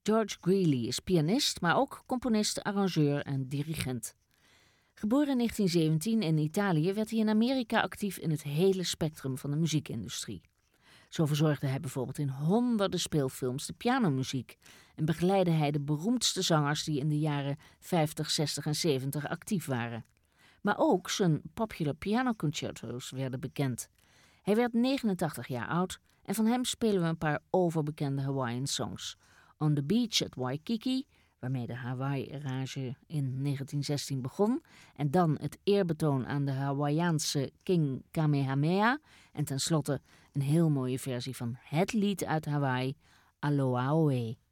George Greeley is pianist, maar ook componist, arrangeur en dirigent. Geboren in 1917 in Italië werd hij in Amerika actief in het hele spectrum van de muziekindustrie. Zo verzorgde hij bijvoorbeeld in honderden speelfilms de pianomuziek en begeleidde hij de beroemdste zangers die in de jaren 50, 60 en 70 actief waren. Maar ook zijn popular piano concerto's werden bekend. Hij werd 89 jaar oud en van hem spelen we een paar overbekende Hawaiian songs. On the Beach at Waikiki, waarmee de Hawaii-rage in 1916 begon, en dan het eerbetoon aan de Hawaiiaanse King Kamehameha en tenslotte een heel mooie versie van het lied uit Hawaii, Aloha Oe.